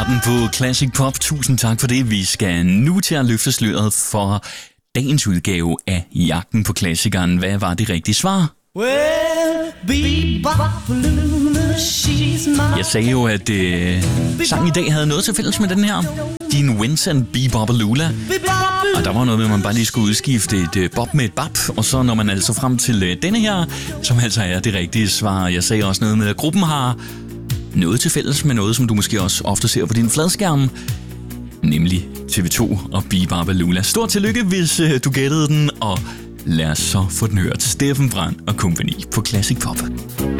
starten på Classic Pop. Tusind tak for det. Vi skal nu til at løfte sløret for dagens udgave af Jagten på Klassikeren. Hvad var det rigtige svar? Jeg sagde jo, at sangen i dag havde noget til fælles med den her. Dean Vincent, Be-Bop-A-Lula. Og der var noget med, at man bare lige skulle udskifte et bop med et bap. Og så når man altså frem til denne her, som altså er det rigtige svar. Jeg sagde også noget med, at gruppen har noget til fælles med noget, som du måske også ofte ser på din fladskærm. Nemlig TV2 og Be-Bop-A-Lula. Stort tillykke, hvis du gættede den, og lad os så få den hørt. Steffen Brandt og Company på Classic Pop.